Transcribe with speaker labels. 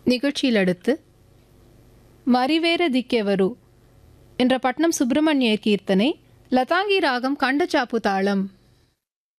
Speaker 1: நிகழ்ச்சியில் அடுத்து மரிவேர திக்கெவரு என்ற பட்னம் சுப்பிரமணிய கீர்த்தனை, லதாங்கி ராகம் கண்டச்சாப்பு தாளம்.